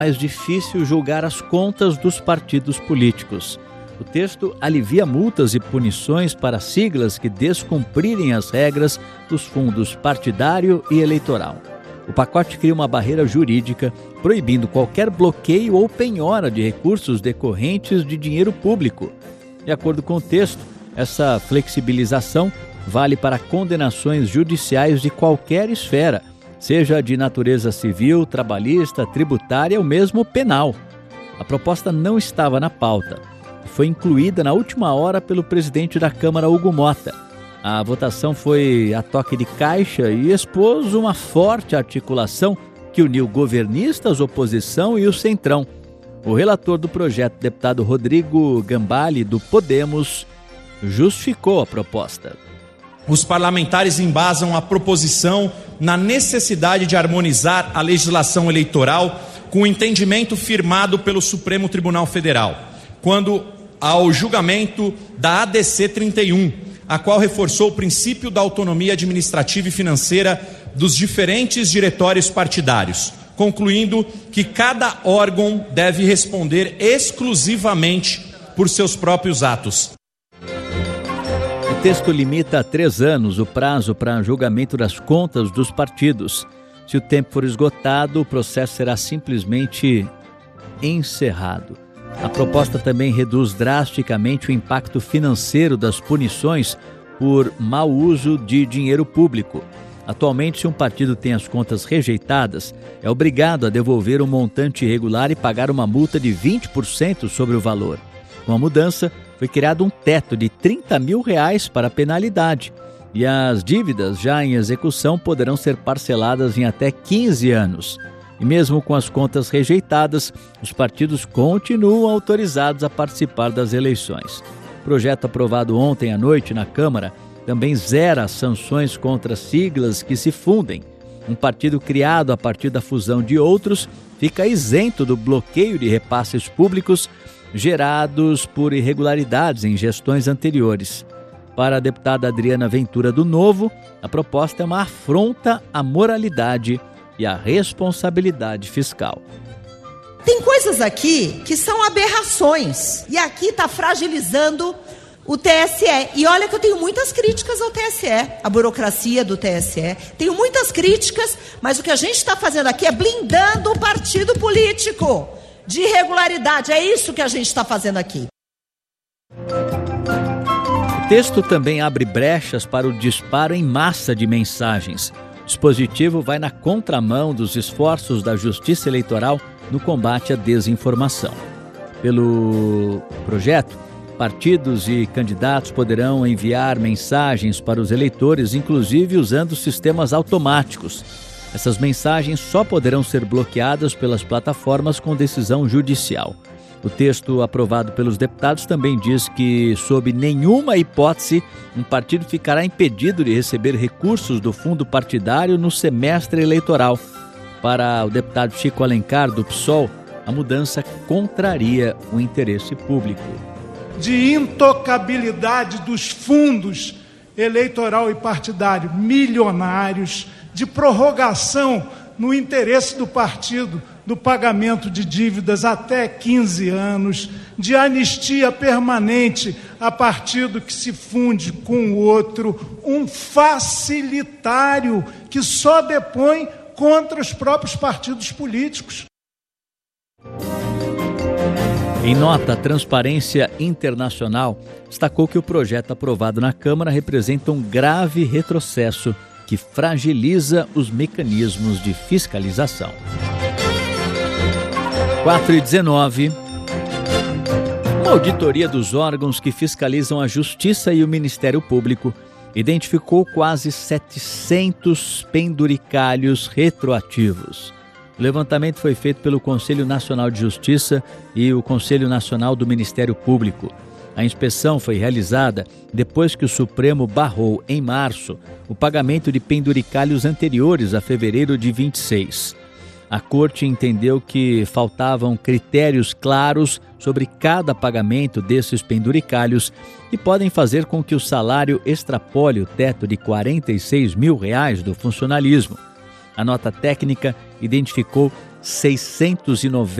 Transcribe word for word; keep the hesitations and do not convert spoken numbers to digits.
mais difícil julgar as contas dos partidos políticos. O texto alivia multas e punições para siglas que descumprirem as regras dos fundos partidário e eleitoral. O pacote cria uma barreira jurídica proibindo qualquer bloqueio ou penhora de recursos decorrentes de dinheiro público. De acordo com o texto, essa flexibilização vale para condenações judiciais de qualquer esfera, seja de natureza civil, trabalhista, tributária ou mesmo penal. A proposta não estava na pauta. Foi incluída na última hora pelo presidente da Câmara, Hugo Mota. A votação foi a toque de caixa e expôs uma forte articulação que uniu governistas, oposição e o Centrão. O relator do projeto, deputado Rodrigo Gambale, do Podemos, justificou a proposta. Os parlamentares embasam a proposição na necessidade de harmonizar a legislação eleitoral com o entendimento firmado pelo Supremo Tribunal Federal, quando ao julgamento da A D C trinta e um, a qual reforçou o princípio da autonomia administrativa e financeira dos diferentes diretórios partidários, concluindo que cada órgão deve responder exclusivamente por seus próprios atos. O texto limita a três anos o prazo para julgamento das contas dos partidos. Se o tempo for esgotado, o processo será simplesmente encerrado. A proposta também reduz drasticamente o impacto financeiro das punições por mau uso de dinheiro público. Atualmente, se um partido tem as contas rejeitadas, é obrigado a devolver um montante irregular e pagar uma multa de vinte por cento sobre o valor. Com a mudança, foi criado um teto de trinta mil reais para a penalidade e as dívidas já em execução poderão ser parceladas em até quinze anos. E mesmo com as contas rejeitadas, os partidos continuam autorizados a participar das eleições. O projeto aprovado ontem à noite na Câmara também zera as sanções contra siglas que se fundem. Um partido criado a partir da fusão de outros fica isento do bloqueio de repasses públicos gerados por irregularidades em gestões anteriores. Para a deputada Adriana Ventura do Novo, a proposta é uma afronta à moralidade e à responsabilidade fiscal. Tem coisas aqui que são aberrações e aqui está fragilizando o T S E. E olha que eu tenho muitas críticas ao T S E, a burocracia do T S E. Tenho muitas críticas, mas o que a gente está fazendo aqui é blindando o partido político de irregularidade. É isso que a gente está fazendo aqui. O texto também abre brechas para o disparo em massa de mensagens. O dispositivo vai na contramão dos esforços da Justiça Eleitoral no combate à desinformação. Pelo projeto, partidos e candidatos poderão enviar mensagens para os eleitores, inclusive usando sistemas automáticos. Essas mensagens só poderão ser bloqueadas pelas plataformas com decisão judicial. O texto aprovado pelos deputados também diz que, sob nenhuma hipótese, um partido ficará impedido de receber recursos do fundo partidário no semestre eleitoral. Para o deputado Chico Alencar, do P SOL, a mudança contraria o interesse público. De intocabilidade dos fundos eleitoral e partidário milionários, de prorrogação no interesse do partido do pagamento de dívidas até quinze anos, de anistia permanente a partido que se funde com o outro, um facilitário que só depõe contra os próprios partidos políticos. Em nota, a Transparência Internacional destacou que o projeto aprovado na Câmara representa um grave retrocesso que fragiliza os mecanismos de fiscalização. quatro e dezenove. Uma auditoria dos órgãos que fiscalizam a Justiça e o Ministério Público identificou quase setecentos penduricalhos retroativos. O levantamento foi feito pelo Conselho Nacional de Justiça e o Conselho Nacional do Ministério Público. A inspeção foi realizada depois que o Supremo barrou, em março, o pagamento de penduricalhos anteriores a fevereiro de vinte e seis. A Corte entendeu que faltavam critérios claros sobre cada pagamento desses penduricalhos e podem fazer com que o salário extrapole o teto de quarenta e seis mil reais do funcionalismo. A nota técnica identificou seiscentos e noventa